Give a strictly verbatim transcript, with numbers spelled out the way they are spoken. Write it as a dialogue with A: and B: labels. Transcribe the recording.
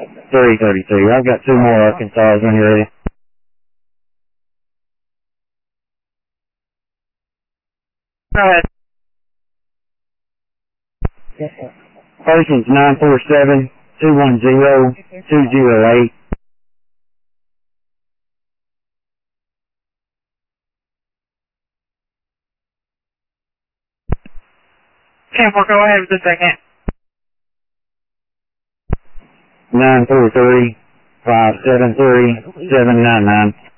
A: three thirty-two. I've got two more Arkansas when you're ready.
B: Go ahead.
A: Person's nine four seven, two one zero, two zero eight.
B: Camper, go ahead with the second.
A: nine four three, five seven three, seven nine nine.